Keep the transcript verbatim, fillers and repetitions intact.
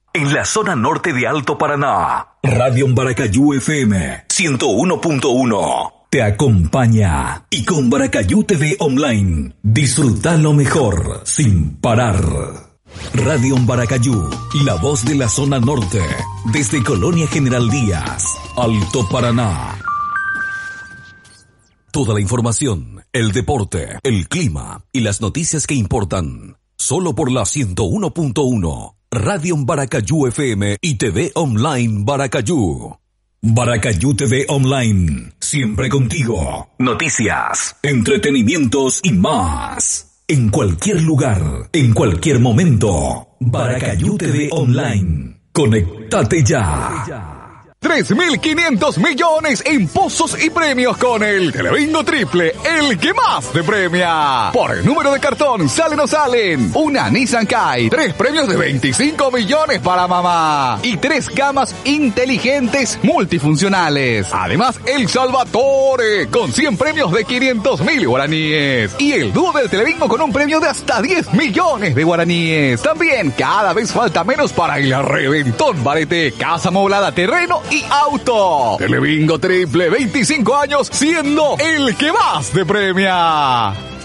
En la zona norte de Alto Paraná, Radio Baracayú F M ciento uno punto uno te acompaña. Y con Baracayú T V Online, disfruta lo mejor sin parar. Radio Baracayú, la voz de la zona norte, desde Colonia General Díaz, Alto Paraná. Toda la información, el deporte, el clima y las noticias que importan, solo por la ciento uno punto uno, Radio Baracayú F M y T V Online Baracayú. Baracayú T V Online, siempre contigo. Noticias, entretenimientos y más. En cualquier lugar, en cualquier momento. Baracayú T V Online. Conéctate ya. tres mil quinientos millones en pozos y premios con el Telebingo Triple, el que más te premia. Por el número de cartón, salen o salen. Una Nissan Kai, tres premios de veinticinco millones para mamá. Y tres camas inteligentes multifuncionales. Además, el Salvatore, con cien premios de quinientos mil guaraníes. Y el dúo del Telebingo con un premio de hasta diez millones de guaraníes. También, cada vez falta menos para el reventón barete, casa amoblada, terreno y auto. Telebingo Triple, veinticinco años siendo el que más te premia.